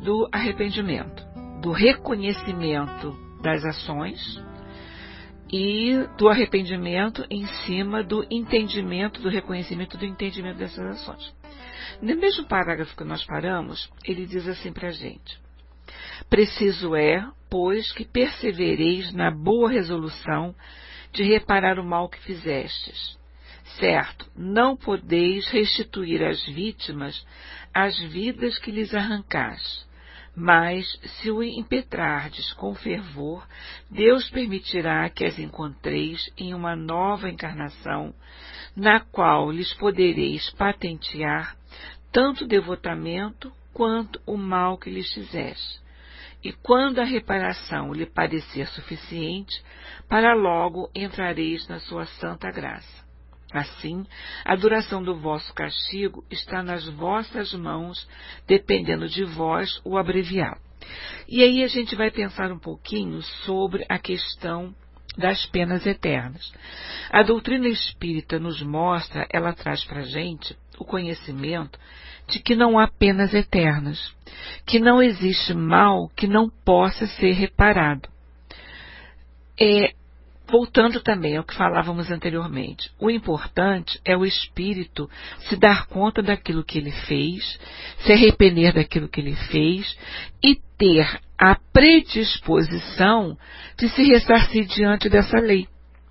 do arrependimento, do reconhecimento das ações e do arrependimento em cima do entendimento, do reconhecimento do entendimento dessas ações. No mesmo parágrafo que nós paramos, ele diz assim para a gente: preciso é, pois, que persevereis na boa resolução de reparar o mal que fizestes. Certo, não podeis restituir às vítimas as vidas que lhes arrancaste, mas, se o impetrardes com fervor, Deus permitirá que as encontreis em uma nova encarnação, na qual lhes podereis patentear tanto o devotamento quanto o mal que lhes fizeste. E quando a reparação lhe parecer suficiente, para logo entrareis na sua santa graça. Assim, a duração do vosso castigo está nas vossas mãos, dependendo de vós o abreviá-lo. E aí a gente vai pensar um pouquinho sobre a questão das penas eternas. A doutrina espírita nos mostra, ela traz para a gente o conhecimento de que não há penas eternas, que não existe mal que não possa ser reparado. Voltando também ao que falávamos anteriormente, o importante é o espírito se dar conta daquilo que ele fez, se arrepender daquilo que ele fez e ter a predisposição de se ressarcir diante dessa lei.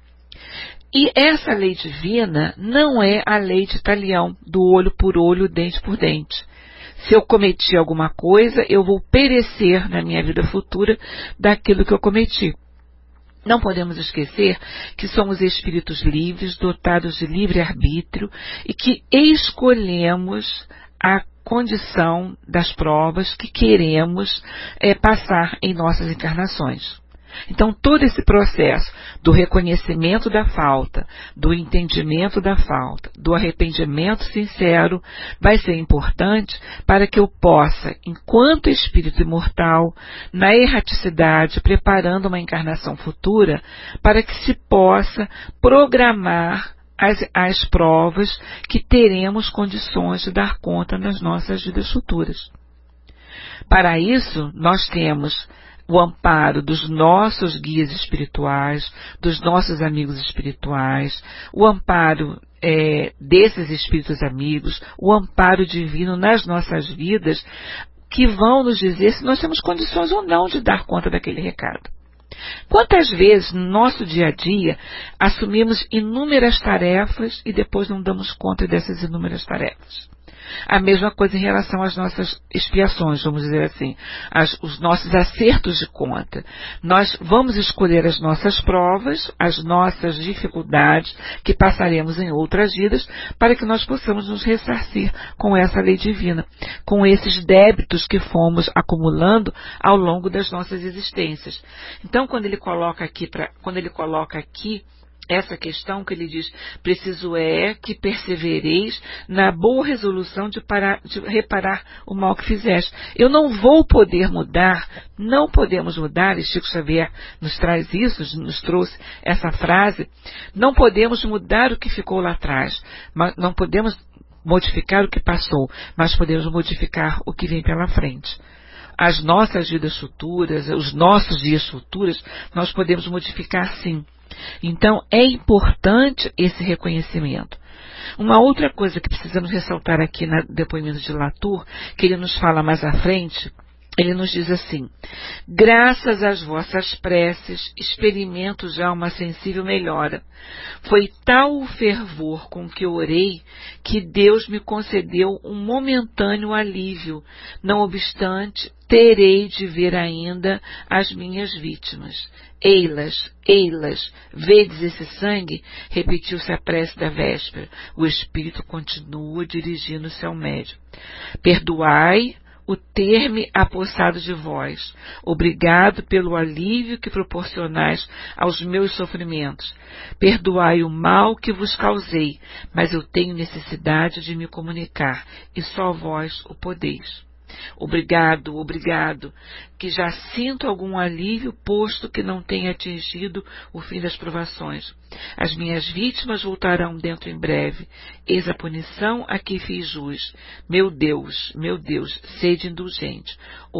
E essa lei divina não é a lei de Talião, do olho por olho, dente por dente. Se eu cometi alguma coisa, eu vou perecer na minha vida futura daquilo que eu cometi. Não podemos esquecer que somos espíritos livres, dotados de livre-arbítrio e que escolhemos a condição das provas que queremos passar em nossas encarnações. Então, todo esse processo do reconhecimento da falta, do entendimento da falta, do arrependimento sincero, vai ser importante para que eu possa, enquanto espírito imortal, na erraticidade, preparando uma encarnação futura, para que se possa programar as provas que teremos condições de dar conta nas nossas vidas futuras. Para isso, nós temos o amparo dos nossos guias espirituais, dos nossos amigos espirituais, o amparo desses espíritos amigos, o amparo divino nas nossas vidas, que vão nos dizer se nós temos condições ou não de dar conta daquele recado. Quantas vezes no nosso dia a dia assumimos inúmeras tarefas e depois não damos conta dessas inúmeras tarefas? A mesma coisa em relação às nossas expiações, vamos dizer assim, os nossos acertos de conta. Nós vamos escolher as nossas provas, as nossas dificuldades que passaremos em outras vidas, para que nós possamos nos ressarcir com essa lei divina, com esses débitos que fomos acumulando ao longo das nossas existências. Então, quando ele coloca aqui essa questão que ele diz, preciso é que persevereis na boa resolução de reparar o mal que fizeste. Eu não vou poder mudar, não podemos mudar, e Chico Xavier nos traz isso, nos trouxe essa frase, não podemos mudar o que ficou lá atrás, mas não podemos modificar o que passou, mas podemos modificar o que vem pela frente. As nossas vidas futuras, os nossos dias futuros, nós podemos modificar sim. Então, é importante esse reconhecimento. Uma outra coisa que precisamos ressaltar aqui no depoimento de Latour, que ele nos fala mais à frente, ele nos diz assim: graças às vossas preces, experimento já uma sensível melhora. Foi tal o fervor com que orei, que Deus me concedeu um momentâneo alívio. Não obstante, terei de ver ainda as minhas vítimas. Eilas, vedes esse sangue? Repetiu-se a prece da véspera. O espírito continua dirigindo-se ao médium. Perdoai o ter-me apossado de vós. Obrigado pelo alívio que proporcionais aos meus sofrimentos. Perdoai o mal que vos causei, mas eu tenho necessidade de me comunicar, e só vós o podeis. Obrigado, que já sinto algum alívio, posto que não tenha atingido o fim das provações. As minhas vítimas voltarão dentro em breve. Eis a punição a que fiz jus. Meu Deus, sede indulgente.